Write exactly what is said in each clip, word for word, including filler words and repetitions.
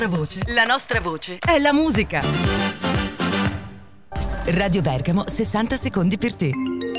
voce. La nostra voce è la musica. Radio Bergamo, sessanta secondi per te.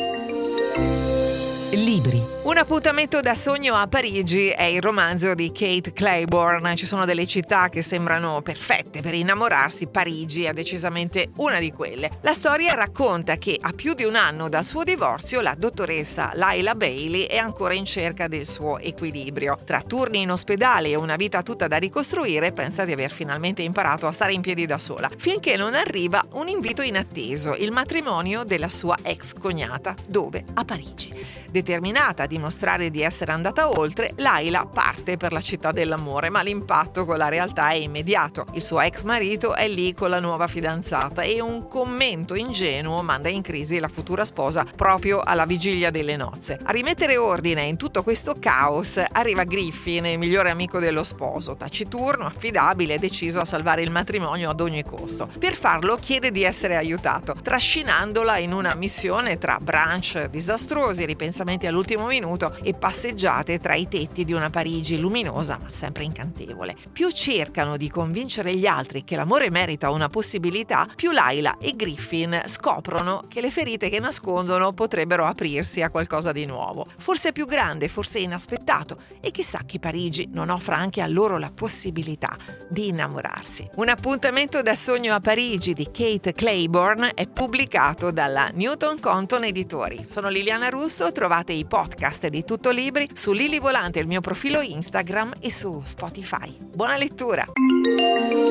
Libri. Un appuntamento da sogno a Parigi è il romanzo di Kate Clayborn. Ci sono delle città che sembrano perfette per innamorarsi. Parigi è decisamente una di quelle. La storia racconta che a più di un anno dal suo divorzio la dottoressa Laila Bailey è ancora in cerca del suo equilibrio. Tra turni in ospedale e una vita tutta da ricostruire, pensa di aver finalmente imparato a stare in piedi da sola, finché non arriva un invito inatteso, il matrimonio della sua ex cognata. Dove? A Parigi. Determinata a dimostrare di essere andata oltre, Laila parte per la città dell'amore, ma l'impatto con la realtà è immediato. Il suo ex marito è lì con la nuova fidanzata e un commento ingenuo manda in crisi la futura sposa proprio alla vigilia delle nozze. A rimettere ordine in tutto questo caos arriva Griffin, il migliore amico dello sposo, taciturno, affidabile e deciso a salvare il matrimonio ad ogni costo. Per farlo chiede di essere aiutato, trascinandola in una missione tra brunch disastrosi, ripensamenti all'ultimo minuto e passeggiate tra i tetti di una Parigi luminosa ma sempre incantevole. Più cercano di convincere gli altri che l'amore merita una possibilità, più Laila e Griffin scoprono che le ferite che nascondono potrebbero aprirsi a qualcosa di nuovo, forse più grande, forse inaspettato, e chissà che Parigi non offra anche a loro la possibilità di innamorarsi. Un appuntamento da sogno a Parigi di Kate Clayborn è pubblicato dalla Newton Compton Editori. Sono Liliana Russo. Trovate i podcast di Tutto Libri su Lili Volante, il mio profilo Instagram, e su Spotify. Buona lettura!